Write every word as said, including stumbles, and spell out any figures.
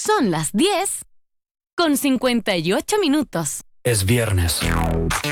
Son las diez con cincuenta y ocho minutos. Es viernes.